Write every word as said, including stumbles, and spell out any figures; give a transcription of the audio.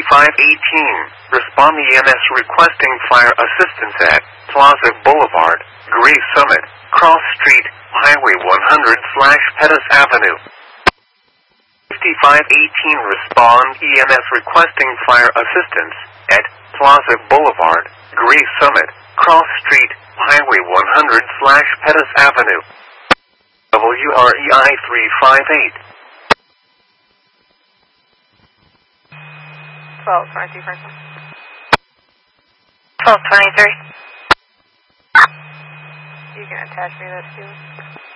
fifty-five eighteen, respond E M S requesting fire assistance at Plaza Boulevard, Gray Summit, Cross Street, Highway one hundred slash Pettus Avenue. fifty-five eighteen, respond E M S requesting fire assistance at Plaza Boulevard, Gray Summit, Cross Street, Highway one hundred slash Pettus Avenue. W R E I three five eight. twelve twenty-three, Franklin. twelve twenty-three. You can attach me to that too.